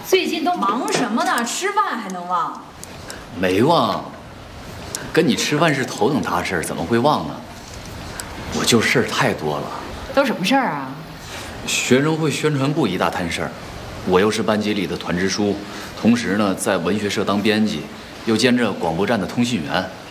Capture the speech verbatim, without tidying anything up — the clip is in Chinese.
最近都忙什么呢？吃饭还能忘？ 没忘，跟你吃饭是头等大事，怎么会忘呢？我就事儿太多了。 都什么事儿啊？ 学生会宣传部一大摊事儿，我又是班级里的团支书，同时呢在文学社当编辑，又兼着广播站的通信员。